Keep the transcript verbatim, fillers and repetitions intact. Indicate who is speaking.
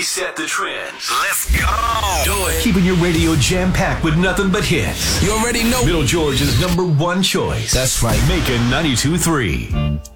Speaker 1: We set the trends.
Speaker 2: Let's go. Do it.
Speaker 1: Keeping your radio jam-packed with nothing but hits.
Speaker 2: You already know.
Speaker 1: Middle Georgia's number one choice.
Speaker 2: That's right.
Speaker 1: Macon ninety-two point three.